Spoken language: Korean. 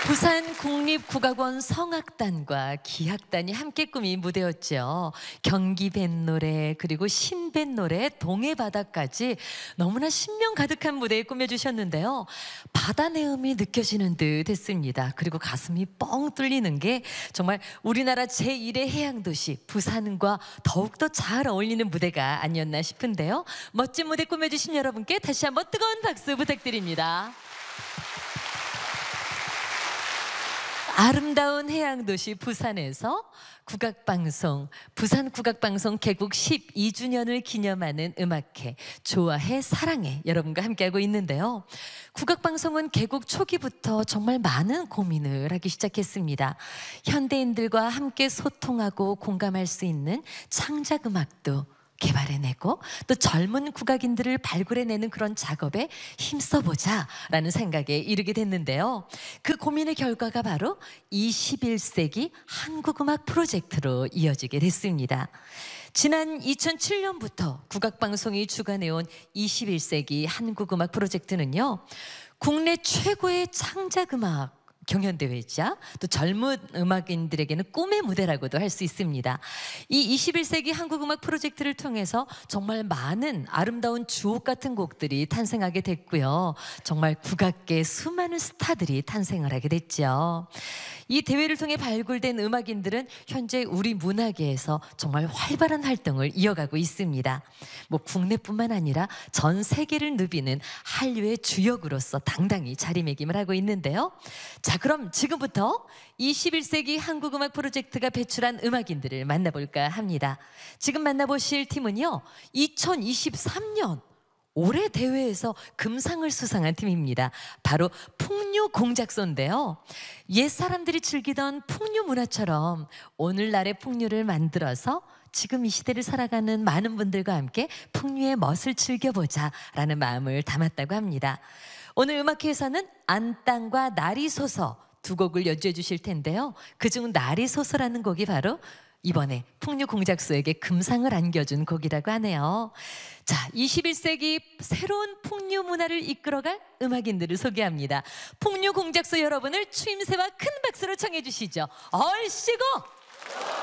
부산 국립국악원 성악단과 기악단이 함께 꾸민 무대였죠. 경기 뱃노래 그리고 신뱃노래 동해바다까지 너무나 신명 가득한 무대에 꾸며주셨는데요. 바다 내음이 느껴지는 듯 했습니다. 그리고 가슴이 뻥 뚫리는 게 정말 우리나라 제1의 해양도시 부산과 더욱더 잘 어울리는 무대가 아니었나 싶은데요. 멋진 무대 꾸며주신 여러분께 다시 한번 뜨거운 박수 부탁드립니다. 아름다운 해양도시 부산에서 국악방송, 부산국악방송 개국 12주년을 기념하는 음악회 좋아해 사랑해 여러분과 함께하고 있는데요. 국악방송은 개국 초기부터 정말 많은 고민을 하기 시작했습니다. 현대인들과 함께 소통하고 공감할 수 있는 창작음악도 개발해내고 또 젊은 국악인들을 발굴해내는 그런 작업에 힘써보자 라는 생각에 이르게 됐는데요. 그 고민의 결과가 바로 21세기 한국음악 프로젝트로 이어지게 됐습니다. 지난 2007년부터 국악방송이 주관해온 21세기 한국음악 프로젝트는요, 국내 최고의 창작음악 경연대회이자 또 젊은 음악인들에게는 꿈의 무대라고도 할 수 있습니다. 이 21세기 한국음악 프로젝트를 통해서 정말 많은 아름다운 주옥 같은 곡들이 탄생하게 됐고요. 정말 국악계 수많은 스타들이 탄생을 하게 됐죠. 이 대회를 통해 발굴된 음악인들은 현재 우리 문화계에서 정말 활발한 활동을 이어가고 있습니다. 뭐 국내뿐만 아니라 전 세계를 누비는 한류의 주역으로서 당당히 자리매김을 하고 있는데요. 자, 그럼 지금부터 21세기 한국음악 프로젝트가 배출한 음악인들을 만나볼까 합니다. 지금 만나보실 팀은요, 2023년 올해 대회에서 금상을 수상한 팀입니다. 바로 풍류공작소인데요. 옛 사람들이 즐기던 풍류 문화처럼 오늘날의 풍류를 만들어서 지금 이 시대를 살아가는 많은 분들과 함께 풍류의 멋을 즐겨보자라는 마음을 담았다고 합니다. 오늘 음악회에서는 안땅과 날이 솟어 두 곡을 연주해 주실 텐데요. 그중 날이 솟어라는 곡이 바로 이번에 풍류공작소에게 금상을 안겨준 곡이라고 하네요. 자, 21세기 새로운 풍류 문화를 이끌어갈 음악인들을 소개합니다. 풍류공작소 여러분을 추임새와 큰 박수로 청해 주시죠. 얼씨구!